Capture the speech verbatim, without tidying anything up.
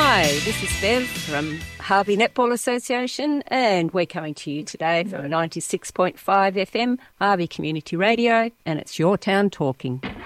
Hi, this is Bev from Harvey Netball Association, and we're coming to you today from ninety-six point five F M, Harvey Community Radio, and it's Your Town Talking.